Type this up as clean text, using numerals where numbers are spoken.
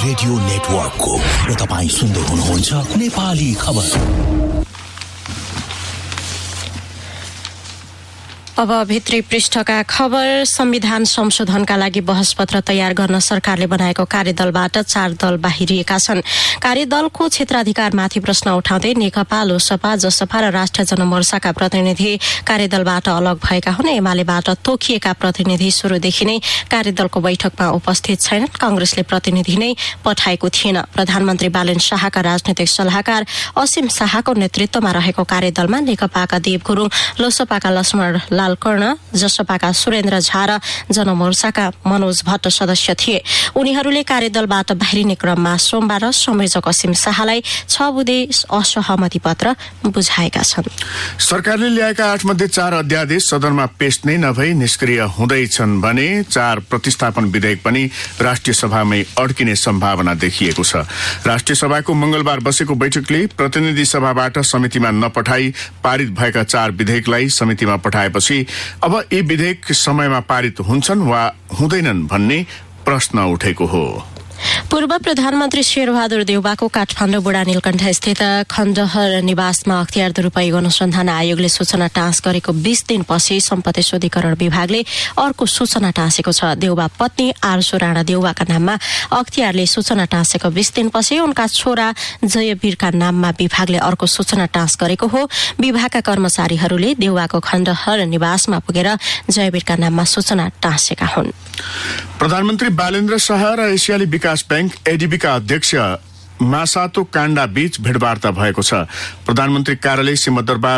Radio नेटवर्कको र तपाईं सुन्दै हुनुहुन्छ नेपाली खबर। अब भित्री पृष्ठका खबर। संविधान संशोधनका लागि बहसपत्र तयार गर्न सरकारले बनाएको कार्यदलबाट 4 दल बाहिरिएका छन्। कार्यदलको क्षेत्राधिकारमाथि प्रश्न उठाउँदै नेकपा, लोसपा, जसपा र राष्ट्रिय जनमोर्चाका प्रतिनिधि कार्यदलबाट अलग भएका हुन्। एमालेबाट तोकिएका प्रतिनिधि सुरुदेखि नै कार्यदलको बैठकमा उपस्थित छैनन्। कांग्रेसले प्रतिनिधि नै पठाएको थिएन। प्रधानमन्त्री बालेन शाहका राजनैतिक सल्लाहकार असीम शाहको नेतृत्वमा रहेको कार्यदलमा नेकपाका देव गुरुङ, लोसपाका लक्ष्मण लालकर्ण, जसपाका सुरेन्द्र झा र जनमोर्चाका मनोज भट्ट सदस्य थिए। उनीहरूले कार्यदलबाट बाहिरिने क्रममा सोमबार संयोजक असीम शाहलाई 6 बुँदे असहमति पत्र बुझाएका छन्। सरकारले ल्याएका 8 मध्ये 4 अध्यादेश सदनमा पेश नै नभई निष्क्रिय हुँदैछन् भने 4 प्रतिस्थापन विधेयक पनि राष्ट्रिय सभामै अड्किने सम्भावना देखिएको छ। राष्ट्रिय सभाको मंगलबार बसेको बैठकले प्रतिनिधि सभाबाट समितिमा नपठाई पारित भएका 4 विधेयकलाई समितिमा पठाएपछि अब यी विधेयक समयमा पारित हुन्छन् वा हुँदैनन् भन्ने प्रश्न उठेको हो। पूर्व प्रधानमन्त्री शेरबहादुर देउवाको काठमाडौँ बुढा नीलकण्ठ स्थित खण्डहर निवासमा अख्तियार दुरूपयोग अनुसन्धान आयोगले सूचना टाँस गरेको 20 दिनपछि सम्पत्ति शुद्धिकरण विभागले अर्को सूचना टाँसेको छ। देउवा पत्नी आरसु राणा देउवाका नाममा अख्तियारले सूचना टाँसेको 20 दिनपछि उनका छोरा जयवीरका नाममा विभागले अर्को सूचना टाँस गरेको हो। विभागका कर्मचारीहरूले देउवाको खण्डहर निवासमा पुगेर जयवीरका नाममा सूचना टाँसेका हुन्। प्रधानमन्त्री बालेन्द्र शाह र एसियाली विकास बैंक एडीबीका अध्यक्ष मासातो काण्डा बीच भेटवार्ता भएको छ। प्रधानमन्त्री कार्यालय सिंहदरबार